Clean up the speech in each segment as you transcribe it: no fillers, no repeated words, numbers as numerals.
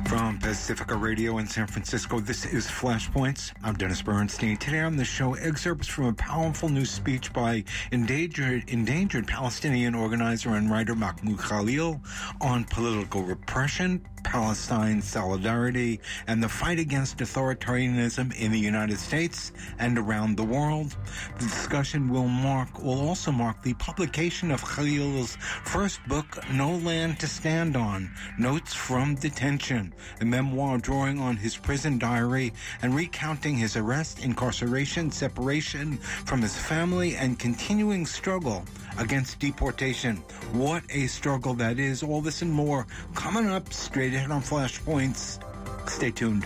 From Pacifica Radio in San Francisco, this is Flashpoints. I'm Dennis Bernstein. Today on the show, excerpts from a powerful new speech by endangered Palestinian organizer and writer Mahmoud Khalil on political repression, Palestine solidarity, and the fight against authoritarianism in the United States and around the world. The discussion will also mark the publication of Khalil's first book, No Land to Stand On, Notes from Detention, a memoir drawing on his prison diary and recounting his arrest, incarceration, separation from his family, and continuing struggle against deportation. What a struggle that is. All this and more coming up straight ahead on Flashpoints. Stay tuned.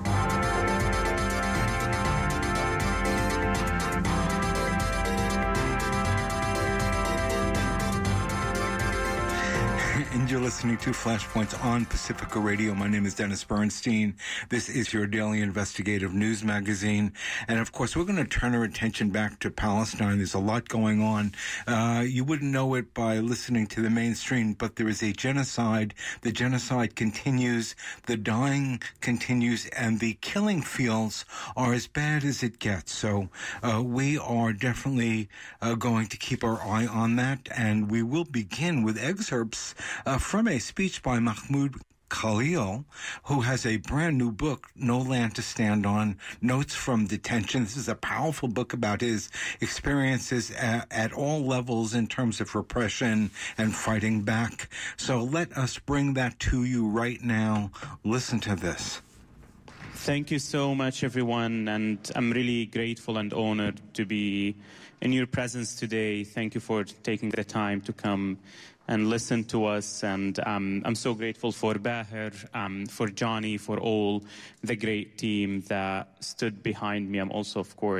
And you're listening to Flashpoints on Pacifica Radio. My name is Dennis Bernstein. This is your daily investigative news magazine. And of course, we're going to turn our attention back to Palestine. There's a lot going on. You wouldn't know it by listening to the mainstream, but there is a genocide. The genocide continues. The dying continues. And the killing fields are as bad as it gets. So we are definitely going to keep our eye on that. And we will begin with excerpts from a speech by Mahmoud Khalil, who has a brand new book, No Land to Stand On, Notes from Detention. This is a powerful book about his experiences at all levels in terms of repression and fighting back. So let us bring that to you right now. Listen to this. Thank you so much, everyone, and I'm really grateful and honored to be in your presence today. Thank you for taking the time to come and listen to us, and I'm so grateful for Bahir, for Johnny, for all the great team that stood behind me. I'm also, of course,